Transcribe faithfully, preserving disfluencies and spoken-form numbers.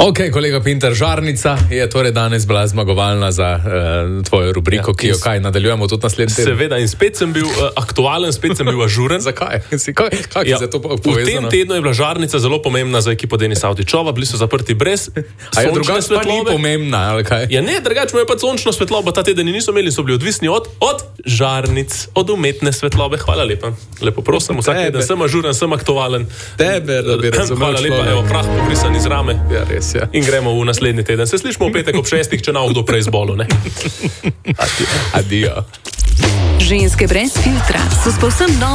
Ok, kolega Pintar, žarnica je torej danes bila zmagovalna za uh, tvojo rubriko, ja, ki jo kaj nadaljujemo tudi naslednji teden. Seveda, in spet sem bil uh, aktualen, spet sem bil ažuren. Zakaj? Kaj, kaj ja, je za to povezano? V tem tednu je bila žarnica zelo pomembna za ekipo Denis Avdićova, bili so zaprti brez sončne je drugač svetlobe. A je drugač pa ni pomembna, ali kaj? Ja ne, drugač imajo pa sončno svetlobo, ta teden niso imeli, so bili odvisni od, od žarnic, od umetne svetlobe. Hvala lepa. Lepo prosim, vsak teden sem ažuren, sem aktualen. Tebe, da bi razumel. Hvala lepa, evo, prah pobrisan iz rame. Ja, res, ja. In gremo v naslednji teden. Se slišimo v petek ob šestih, če na kdo prej zbolu, ne? Adijo. Ženske brez filtra so s povsem novim